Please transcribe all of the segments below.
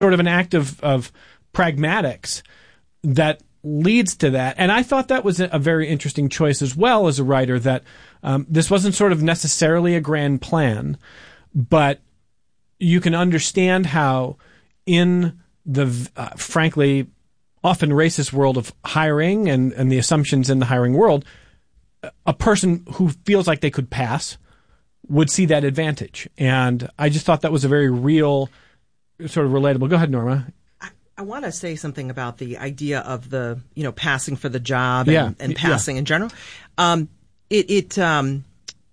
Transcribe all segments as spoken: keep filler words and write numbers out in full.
sort of an act of, of pragmatics that leads to that. And I thought that was a very interesting choice as well as a writer, that um, this wasn't sort of necessarily a grand plan, but you can understand how in the, uh, frankly, often racist world of hiring and, and the assumptions in the hiring world, a person who feels like they could pass would see that advantage. And I just thought that was a very real, sort of relatable. Go ahead, Norma. I want to say something about the idea of the, you know, passing for the job and, yeah. and passing yeah. in general. Um, it, it um,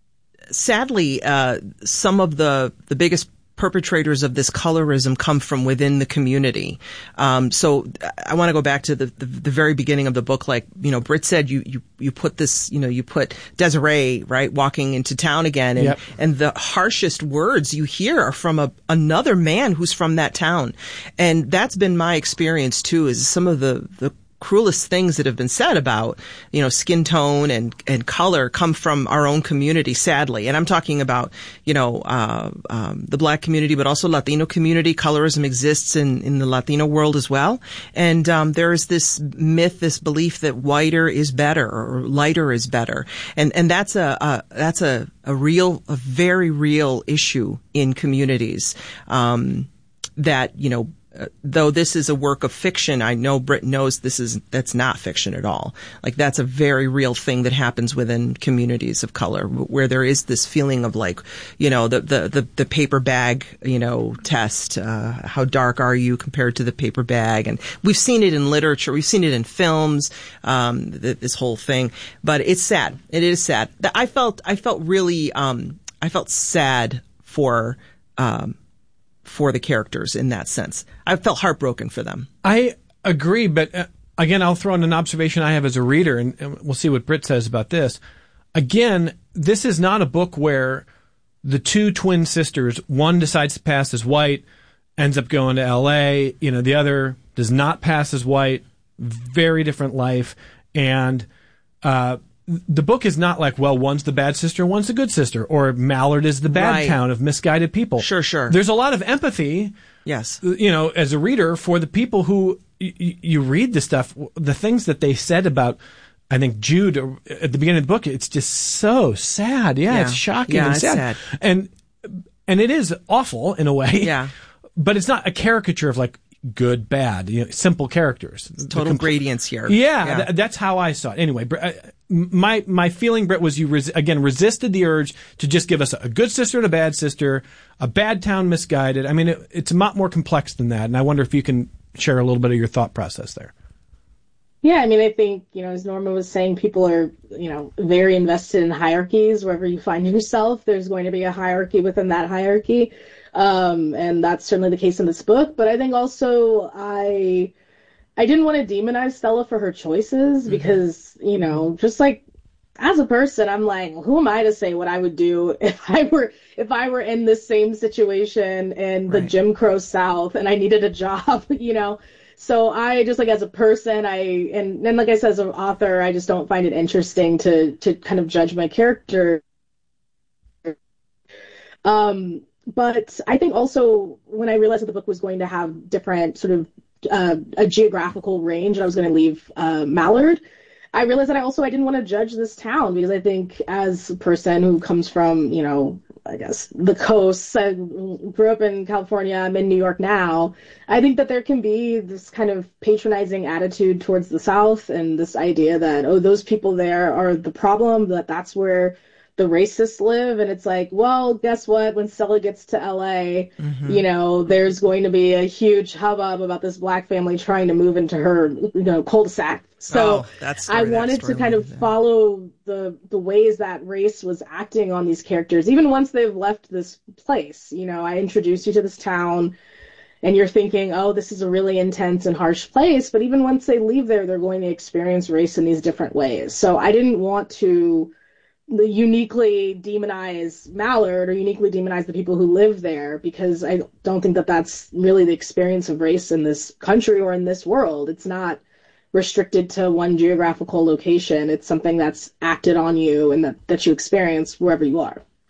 sadly, uh, some of the, the biggest perpetrators of this colorism come from within the community. Um, so I want to go back to the, the, the very beginning of the book. Like, you know, Britt said, you, you, you put this, you know, you put Desiree, right, walking into town again. And, yep. and the harshest words you hear are from a, another man who's from that town. And that's been my experience too, is some of the, the cruelest things that have been said about, you know, skin tone and, and color come from our own community, sadly. And I'm talking about, you know, uh, um, the Black community, but also Latino community. Colorism exists in, in the Latino world as well. And, um, there is this myth, this belief that whiter is better or lighter is better. And, and that's a, a that's a, a real, a very real issue in communities, um, that, you know, Uh, though this is a work of fiction, I know Britt knows this is, that's not fiction at all. Like, that's a very real thing that happens within communities of color, where there is this feeling of like, you know, the, the, the, the paper bag, you know, test, uh, how dark are you compared to the paper bag? And we've seen it in literature. We've seen it in films, um, th- this whole thing, but it's sad. It is sad. I felt, I felt really, um, I felt sad for, um, for the characters in that sense. I felt heartbroken for them. I agree, but uh, again, I'll throw in an observation I have as a reader, and, and we'll see what Britt says about this. Again, this is not a book where the two twin sisters, one decides to pass as white, ends up going to L A, you know, the other does not pass as white, very different life, and uh the book is not like, well, one's the bad sister, one's the good sister, or Mallard is the bad right. town of misguided people. Sure, sure. There's a lot of empathy, yes, you know, as a reader for the people who y- you read the stuff, the things that they said about, I think, Jude at the beginning of the book. It's just so sad. Yeah, yeah. it's shocking yeah, and it's sad. sad. And and it is awful in a way. Yeah, but it's not a caricature of like good, bad, you know, simple characters. Total compl- gradients here. Yeah, yeah. Th- that's how I saw it. Anyway, my my feeling, Britt, was you res- again resisted the urge to just give us a good sister and a bad sister, a bad town misguided. I mean, it, it's a lot more complex than that, and I wonder if you can share a little bit of your thought process there. Yeah, I mean, I think, you know, as Norma was saying, people are, you know, very invested in hierarchies. Wherever you find yourself, there's going to be a hierarchy within that hierarchy. Um, and that's certainly the case in this book. But I think also I I didn't want to demonize Stella for her choices mm-hmm. because, you know, just like as a person, I'm like, who am I to say what I would do if I were if I were in this same situation in the right. Jim Crow South and I needed a job, you know? So I just like as a person, I and, and like I said, as an author, I just don't find it interesting to to kind of judge my character. Um, but I think also when I realized that the book was going to have different sort of uh, a geographical range, and I was going to leave uh, Mallard, I realized that I also I didn't want to judge this town because I think as a person who comes from, you know, I guess the coast, I grew up in California, I'm in New York now, I think that there can be this kind of patronizing attitude towards the South and this idea that, oh, those people there are the problem, that that's where the racists live. And it's like, well, guess what? When Stella gets to L A, mm-hmm. you know, there's going to be a huge hubbub about this black family trying to move into her, you know, cul-de-sac. So oh, that's I wanted to kind of yeah. follow the the ways that race was acting on these characters, even once they've left this place. You know, I introduced you to this town, and you're thinking, oh, this is a really intense and harsh place. But even once they leave there, they're going to experience race in these different ways. So I didn't want to uniquely demonize Mallard or uniquely demonize the people who live there, because I don't think that that's really the experience of race in this country or in this world. It's not restricted to one geographical location. It's something that's acted on you and that, that you experience wherever you are.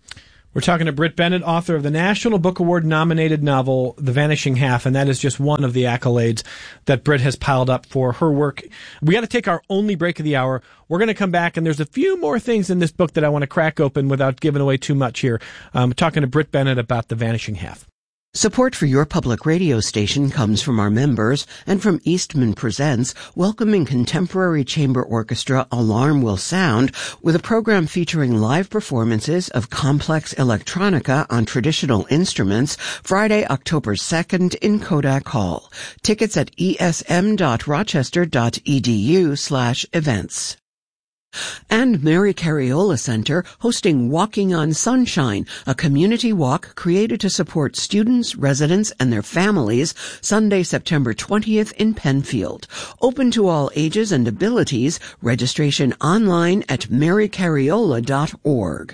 We're talking to Brit Bennett, author of the National Book Award-nominated novel The Vanishing Half, and that is just one of the accolades that Brit has piled up for her work. We got to take our only break of the hour. We're going to come back, and there's a few more things in this book that I want to crack open without giving away too much here. Um, talking to Brit Bennett about The Vanishing Half. Support for your public radio station comes from our members and from Eastman Presents, welcoming contemporary chamber orchestra Alarm Will Sound with a program featuring live performances of complex electronica on traditional instruments Friday, October second in Kodak Hall. Tickets at esm.rochester.edu slash events. And Mary Cariola Center hosting Walking on Sunshine, a community walk created to support students, residents, and their families, Sunday, September twentieth in Penfield. Open to all ages and abilities. Registration online at mary cariola dot org.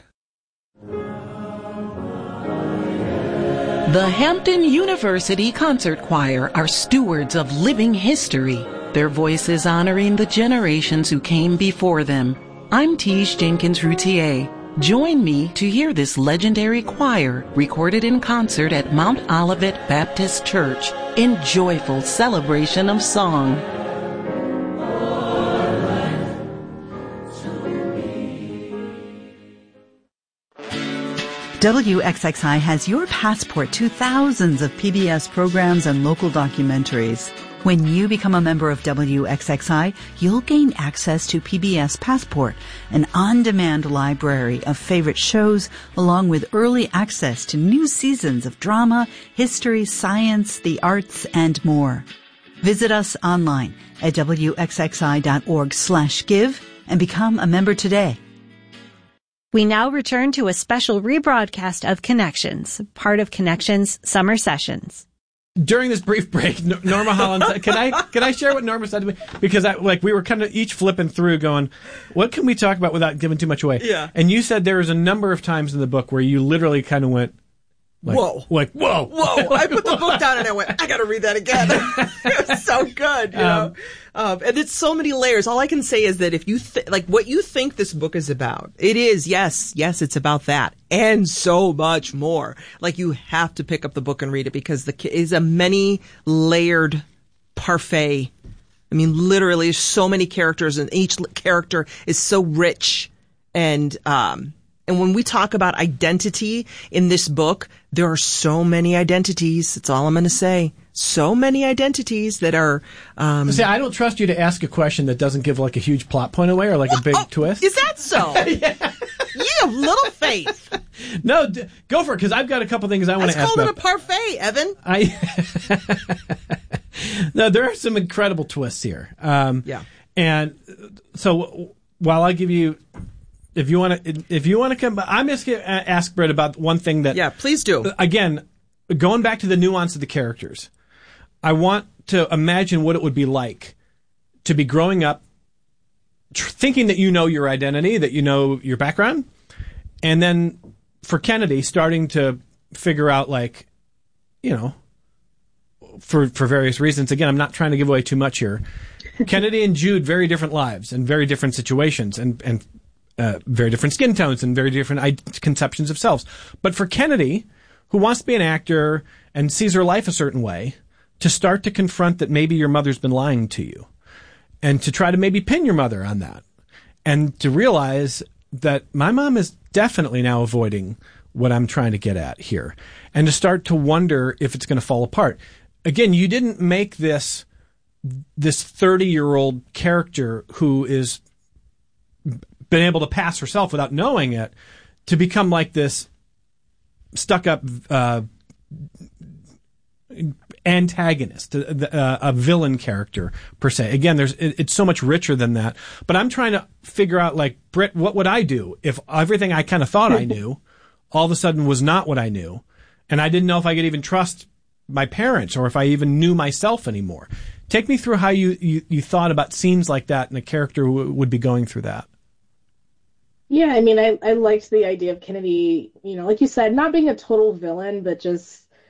The Hampton University Concert Choir are stewards of living history, their voices honoring the generations who came before them. I'm Tiege Jenkins-Routier. Join me to hear this legendary choir recorded in concert at Mount Olivet Baptist Church in joyful celebration of song. W X X I has your passport to thousands of P B S programs and local documentaries. When you become a member of W X X I, you'll gain access to P B S Passport, an on-demand library of favorite shows, along with early access to new seasons of drama, history, science, the arts, and more. Visit us online at w x x i dot org slash give and become a member today. We now return to a special rebroadcast of Connections, part of Connections Summer Sessions. During this brief break, Norma Holland said, can I can I share what Norma said to me? Because I, like we were kind of each flipping through going, what can we talk about without giving too much away? Yeah. And you said there was a number of times in the book where you literally kind of went, like, whoa. Like, whoa. Whoa. I put the book down and I went, I got to read that again. It was so good, you know. Um, um, and it's so many layers. All I can say is that if you, th- like, what you think this book is about, it is, yes, yes, it's about that. And so much more. Like, you have to pick up the book and read it because the is a many layered parfait. I mean, literally, so many characters, and each character is so rich. And, um, And when we talk about identity in this book, there are so many identities. That's all I'm going to say. So many identities that are... Um, See, I don't trust you to ask a question that doesn't give like a huge plot point away or like what? a big oh, twist. Is that so? Yeah. You have little faith. No, d- go for it, because I've got a couple things I want to ask about. about. Let's call it a parfait, Evan. I No, there are some incredible twists here. Um, yeah. And so while I give you... If you want to, if you want to come, I'm just going to ask Brit about one thing that. Yeah, please do. Again, going back to the nuance of the characters, I want to imagine what it would be like to be growing up, tr- thinking that you know your identity, that you know your background, and then for Kennedy starting to figure out, like, you know, for for various reasons. Again, I'm not trying to give away too much here. Kennedy and Jude, very different lives and very different situations, and and. Uh, very different skin tones and very different I- conceptions of selves. But for Kennedy, who wants to be an actor and sees her life a certain way, to start to confront that maybe your mother's been lying to you and to try to maybe pin your mother on that and to realize that my mom is definitely now avoiding what I'm trying to get at here and to start to wonder if it's going to fall apart. Again, you didn't make this this thirty-year-old character who is been able to pass herself without knowing it to become like this stuck-up uh, antagonist, uh, a villain character per se. Again, there's it, it's so much richer than that. But I'm trying to figure out, like, Brit, what would I do if everything I kind of thought I knew all of a sudden was not what I knew, and I didn't know if I could even trust my parents or if I even knew myself anymore. Take me through how you, you, you thought about scenes like that and a character who would be going through that. Yeah, I mean, I, I liked the idea of Kennedy, you know, like you said, not being a total villain, but just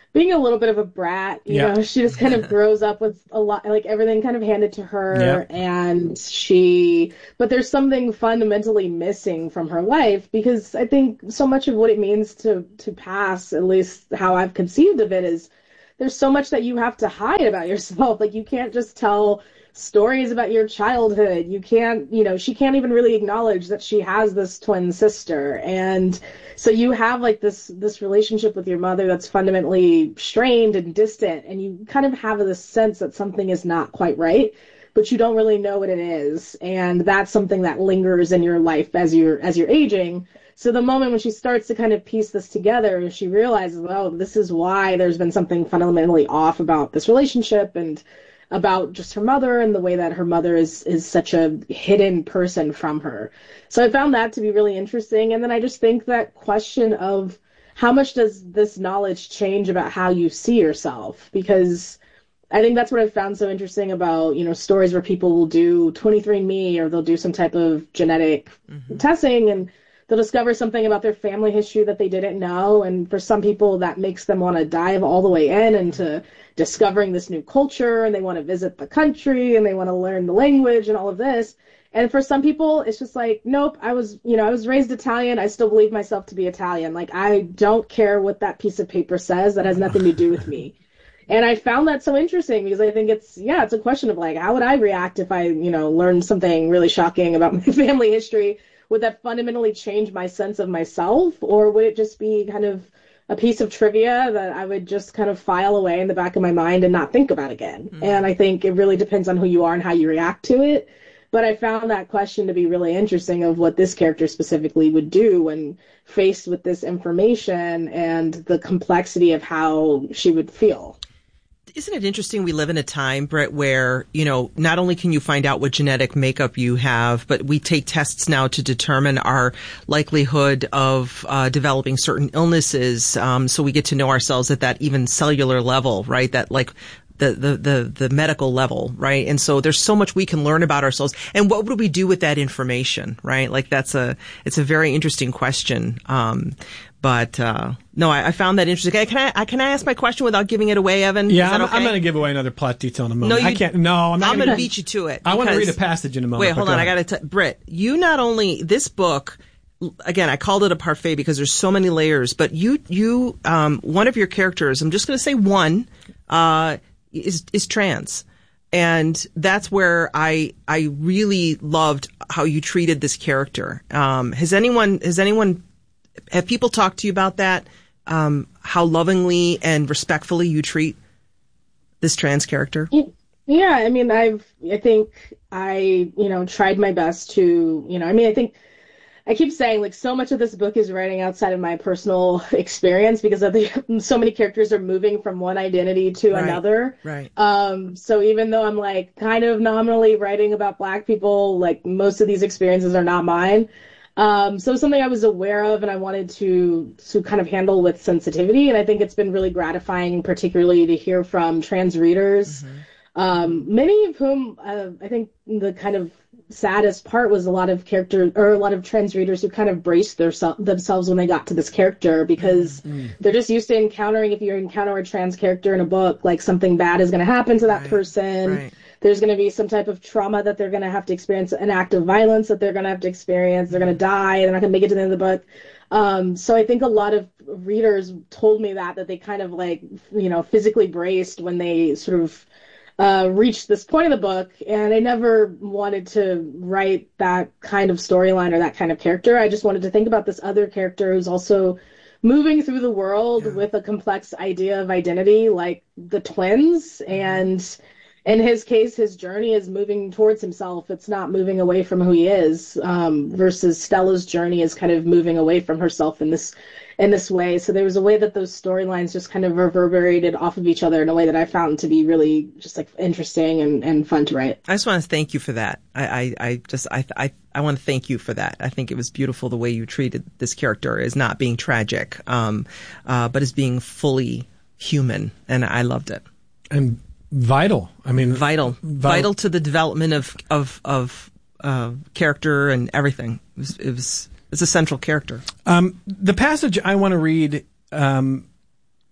being a little bit of a brat. You Yeah. know, she just kind of grows up with a lot, like everything kind of handed to her, Yeah. and she, but there's something fundamentally missing from her life, because I think so much of what it means to, to pass, at least how I've conceived of it, is there's so much that you have to hide about yourself. Like, you can't just tell stories about your childhood. You can't, you know, she can't even really acknowledge that she has this twin sister. And so you have like this, this relationship with your mother that's fundamentally strained and distant. And you kind of have this sense that something is not quite right, but you don't really know what it is. And that's something that lingers in your life as you're, as you're aging. So the moment when she starts to kind of piece this together, she realizes, oh, this is why there's been something fundamentally off about this relationship and about just her mother, and the way that her mother is is such a hidden person from her. So I found that to be really interesting. And then I just think that question of how much does this knowledge change about how you see yourself? Because I think that's what I've found so interesting about, you know, stories where people will do twenty-three and me, or they'll do some type of genetic mm-hmm. testing, and they'll discover something about their family history that they didn't know. And for some people, that makes them want to dive all the way in into discovering this new culture, and they want to visit the country, and they want to learn the language and all of this. And for some people, it's just like, nope, I was, you know, I was raised Italian. I still believe myself to be Italian. Like, I don't care what that piece of paper says. That has nothing to do with me. And I found that so interesting, because I think it's, yeah, it's a question of like, how would I react if I, you know, learned something really shocking about my family history? Would that fundamentally change my sense of myself, or would it just be kind of a piece of trivia that I would just kind of file away in the back of my mind and not think about again? Mm-hmm. And I think it really depends on who you are and how you react to it. But I found that question to be really interesting, of what this character specifically would do when faced with this information and the complexity of how she would feel. Isn't it interesting? We live in a time, Britt, where, you know, not only can you find out what genetic makeup you have, but we take tests now to determine our likelihood of uh, developing certain illnesses. Um, so we get to know ourselves at that even cellular level, right? That like the, the, the, the medical level, right? And so there's so much we can learn about ourselves. And what would we do with that information, right? Like that's a, it's a very interesting question. Um, But, uh, no, I, I found that interesting. Can I, can I ask my question without giving it away, Evan? Yeah, I'm, okay? I'm going to give away another plot detail in a moment. No, you, I can't, no, I'm not I'm going to beat you to it. I want to read a passage in a moment. Wait, hold on. I got to, Britt, you not only, this book, again, I called it a parfait because there's so many layers, but you, you, um, one of your characters, I'm just going to say one, uh, is, is trans. And that's where I, I really loved how you treated this character. Um, has anyone, has anyone, have people talked to you about that? Um, how lovingly and respectfully you treat this trans character? Yeah, I mean, I've, I think I, you know, tried my best to, you know, I mean, I think I keep saying like so much of this book is writing outside of my personal experience, because of the, so many characters are moving from one identity to right, another. Right. Um, so even though I'm like kind of nominally writing about Black people, like most of these experiences are not mine. Um, so something I was aware of and I wanted to to kind of handle with sensitivity. And I think it's been really gratifying, particularly to hear from trans readers, mm-hmm. um, many of whom uh, I think the kind of saddest part was a lot of character or a lot of trans readers who kind of braced their, themselves when they got to this character, because mm-hmm. they're just used to encountering, if you encounter a trans character in a book, like something bad is going to happen to that right, person. Right. There's going to be some type of trauma that they're going to have to experience, an act of violence that they're going to have to experience. They're going to die. They're not going to make it to the end of the book. Um, so I think a lot of readers told me that, that they kind of like, you know, physically braced when they sort of uh, reached this point of the book. And I never wanted to write that kind of storyline or that kind of character. I just wanted to think about this other character who's also moving through the world yeah. with a complex idea of identity, like the twins. Mm-hmm. And in his case, his journey is moving towards himself. It's not moving away from who he is, um, versus Stella's journey is kind of moving away from herself in this in this way. So there was a way that those storylines just kind of reverberated off of each other in a way that I found to be really just like interesting and, and fun to write. I just want to thank you for that. I, I, I just I, I I want to thank you for that. I think it was beautiful the way you treated this character as not being tragic, um, uh, but as being fully human, and I loved it. And vital. I mean, vital, vital, vital to the development of of of uh, character and everything. It was, it was it's a central character. Um, the passage I want to read um,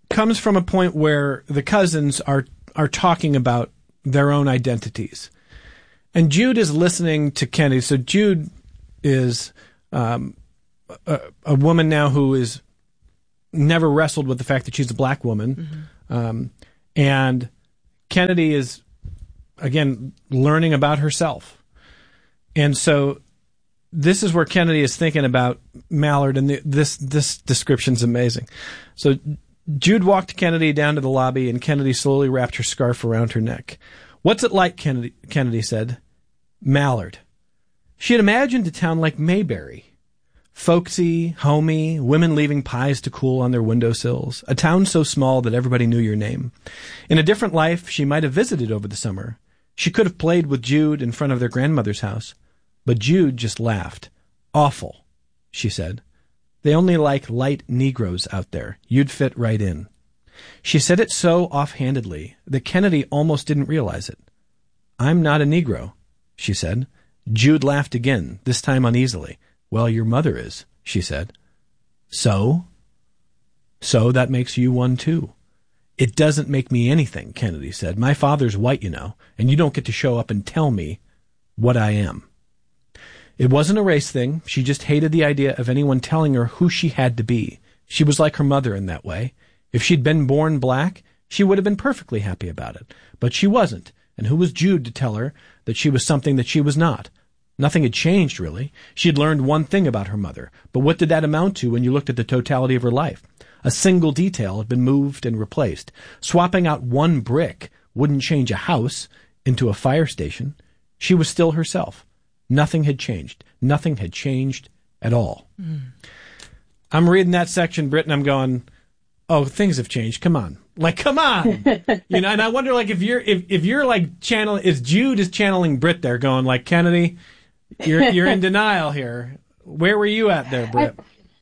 comes from a point where the cousins are are talking about their own identities. And Jude is listening to Kennedy. So Jude is um, a, a woman now who is never wrestled with the fact that she's a black woman. Mm-hmm. Um, and Kennedy is, again, learning about herself. And so this is where Kennedy is thinking about Mallard, and the, this this description's amazing. So Jude walked Kennedy down to the lobby, and Kennedy slowly wrapped her scarf around her neck. "What's it like?" Kennedy, Kennedy said. "Mallard." She had imagined a town like Mayberry. Folksy, homey, women leaving pies to cool on their windowsills. A town so small that everybody knew your name. In a different life, she might have visited over the summer. She could have played with Jude in front of their grandmother's house. But Jude just laughed. "Awful," she said. "They only like light Negroes out there. You'd fit right in." She said it so offhandedly that Kennedy almost didn't realize it. "I'm not a Negro," she said. Jude laughed again, this time uneasily. "Well, your mother is," she said. "So?" "So that makes you one, too." "It doesn't make me anything," Kennedy said. "My father's white, you know, and you don't get to show up and tell me what I am." It wasn't a race thing. She just hated the idea of anyone telling her who she had to be. She was like her mother in that way. If she'd been born black, she would have been perfectly happy about it. But she wasn't, and who was Jude to tell her that she was something that she was not? Nothing had changed, really. She had learned one thing about her mother, but what did that amount to when you looked at the totality of her life? A single detail had been moved and replaced. Swapping out one brick wouldn't change a house into a fire station. She was still herself. Nothing had changed. Nothing had changed at all. Mm. I'm reading that section, Britt, and I'm going, oh, things have changed. Come on. Like, come on. You know, and I wonder, like, if you're, if, if you're like channeling, if Jude is channeling Britt there going, like, Kennedy, you're, you're in denial here. Where were you at there, Britt?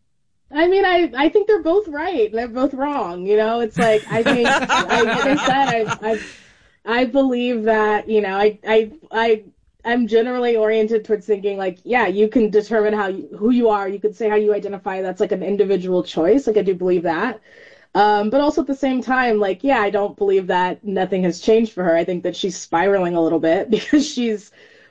I, I mean, I, I think they're both right. They're both wrong. You know, it's like, I think, I, like I said, I, I, I believe that, you know, I, I, I, I'm generally oriented towards thinking like, yeah, you can determine how you, who you are. You can say how you identify. That's like an individual choice. Like I do believe that. Um, but also at the same time, like, yeah, I don't believe that nothing has changed for her. I think that she's spiraling a little bit because she's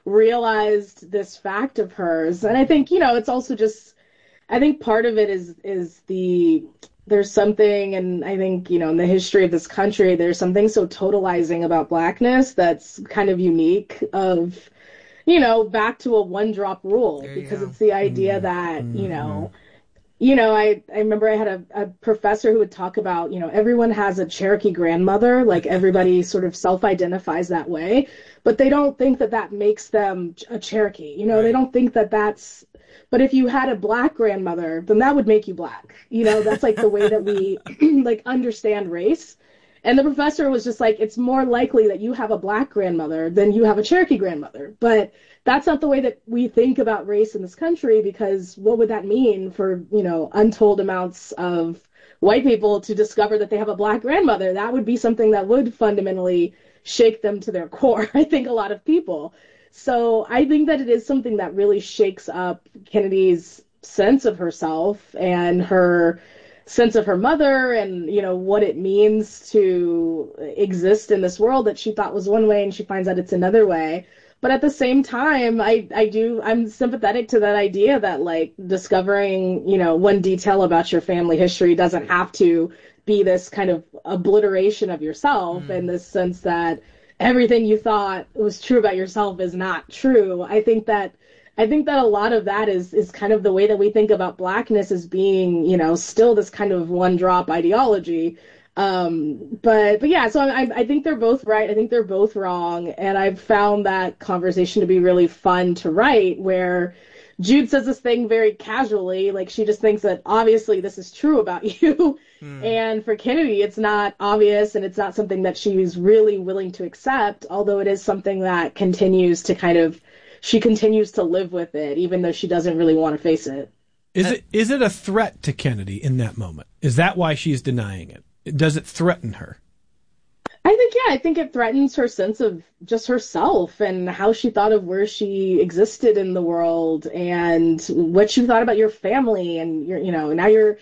realized this fact of hers. And I think, you know, it's also just, I think part of it is, is the, there's something, and I think, you know, in the history of this country, there's something so totalizing about Blackness that's kind of unique of, you know, back to a one drop rule, because go. It's the idea mm-hmm. that, mm-hmm. you know, you know, I, I remember I had a, a professor who would talk about, you know, everyone has a Cherokee grandmother, like everybody sort of self-identifies that way, but they don't think that that makes them a Cherokee. You know, right. They don't think that that's, but if you had a black grandmother, then that would make you black. You know, that's like the way that we like understand race. And the professor was just like, it's more likely that you have a black grandmother than you have a Cherokee grandmother. But that's not the way that we think about race in this country, because what would that mean for, you know, untold amounts of white people to discover that they have a black grandmother? That would be something that would fundamentally shake them to their core, I think, a lot of people. So I think that it is something that really shakes up Kennedy's sense of herself and her sense of her mother, and, you know, what it means to exist in this world that she thought was one way and she finds out it's another way. But at the same time, I, I do, I'm sympathetic to that idea that, like, discovering, you know, one detail about your family history doesn't have to be this kind of obliteration of yourself, mm. in the sense that everything you thought was true about yourself is not true. I think that I think that a lot of that is is kind of the way that we think about Blackness as being, you know, still this kind of one drop ideology. Um, but but yeah, so I, I think they're both right. I think they're both wrong. And I've found that conversation to be really fun to write, where Jude says this thing very casually, like she just thinks that obviously this is true about you. Mm. And for Kennedy, it's not obvious, and it's not something that she's really willing to accept, although it is something that continues to kind of, she continues to live with it, even though she doesn't really want to face it. Is it is it a threat to Kennedy in that moment? Is that why she's denying it? Does it threaten her? I think, yeah, I think it threatens her sense of just herself and how she thought of where she existed in the world and what she thought about your family, and your, you know, now you're,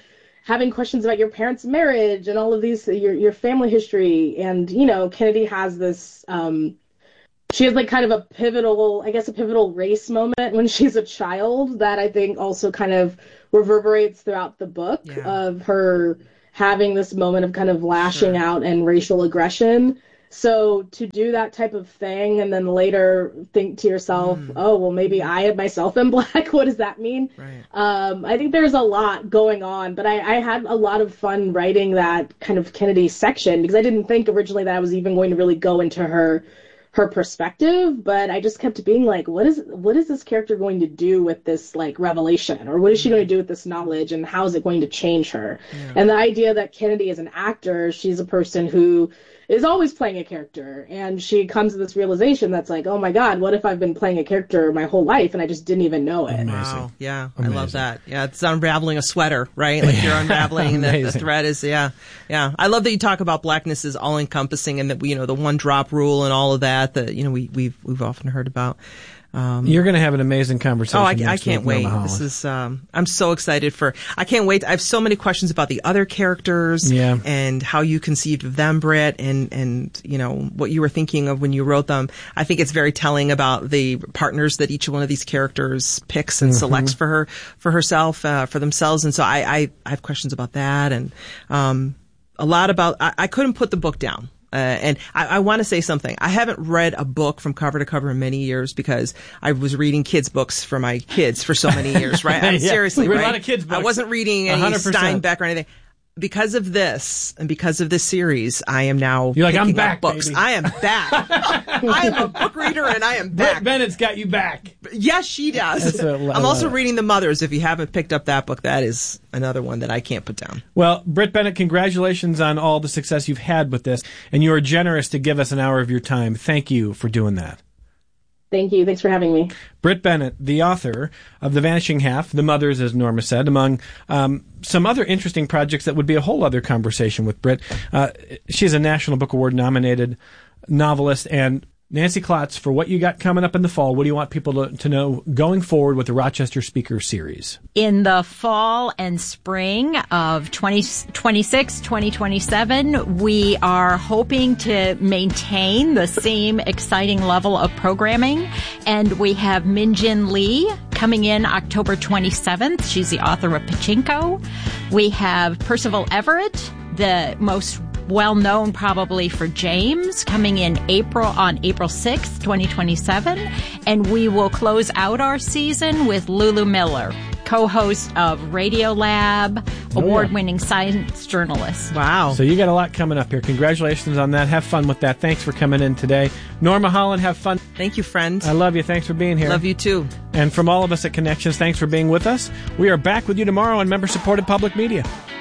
having questions about your parents' marriage and all of these, your your family history. And, you know, Kennedy has this, um, she has like kind of a pivotal, I guess, a pivotal race moment when she's a child that I think also kind of reverberates throughout the book yeah. of her having this moment of kind of lashing sure. out and racial aggression. So to do that type of thing and then later think to yourself, mm. oh, well, maybe I myself am Black. What does that mean? Right. Um, I think there's a lot going on, but I, I had a lot of fun writing that kind of Kennedy section because I didn't think originally that I was even going to really go into her her perspective, but I just kept being like, what is what is this character going to do with this like revelation, or what is she going to do with this knowledge, and how is it going to change her? Yeah. And the idea that Kennedy is an actor, she's a person who is always playing a character, and she comes to this realization that's like, oh my God, what if I've been playing a character my whole life and I just didn't even know it? Amazing. Wow, yeah, Amazing. I love that. Yeah, it's unraveling a sweater, right? Like you're unraveling the, the thread is, yeah, yeah. I love that you talk about Blackness as all encompassing, and that, you know, the one drop rule and all of that that, you know, we we've we've often heard about. Um, You're going to have an amazing conversation. Oh, I, next I can't week, wait. This is, um, I'm so excited for, I can't wait. I have so many questions about the other characters yeah. and how you conceived of them, Britt, and, and, you know, what you were thinking of when you wrote them. I think it's very telling about the partners that each one of these characters picks and mm-hmm. selects for her, for herself, uh, for themselves. And so I, I, I have questions about that, and, um, a lot about, I, I couldn't put the book down. Uh, and I, I want to say something. I haven't read a book from cover to cover in many years because I was reading kids' books for my kids for so many years, right? I mean, yeah, seriously, we read right? a lot of kids' books. I wasn't reading any one hundred percent Steinbeck or anything. Because of this, and because of this series, I am now You're like, picking I'm back, up books. baby. I am back. I am a book reader, and I am back. Britt Bennett's got you back. Yes, she does. A, I'm also reading The Mothers. If you haven't picked up that book, that is another one that I can't put down. Well, Britt Bennett, congratulations on all the success you've had with this, and you are generous to give us an hour of your time. Thank you for doing that. Thank you. Thanks for having me. Britt Bennett, the author of The Vanishing Half, The Mothers, as Norma said, among um, some other interesting projects that would be a whole other conversation with Britt. Uh, she's a National Book Award nominated novelist. And Nancy Klotz, for what you got coming up in the fall, what do you want people to, to know going forward with the Rochester Speaker Series? In the fall and spring of twenty twenty-six, twenty twenty-seven, we are hoping to maintain the same exciting level of programming. And we have Min Jin Lee coming in October twenty-seventh. She's the author of Pachinko. We have Percival Everett, the most well-known probably for James, coming in April on April sixth, twenty twenty-seven. And we will close out our season with Lulu Miller, co-host of Radiolab, oh, award-winning yeah. science journalist. Wow. So you got a lot coming up here. Congratulations on that. Have fun with that. Thanks for coming in today. Norma Holland, have fun. Thank you, friend. I love you. Thanks for being here. Love you, too. And from all of us at Connections, thanks for being with us. We are back with you tomorrow on member-supported public media.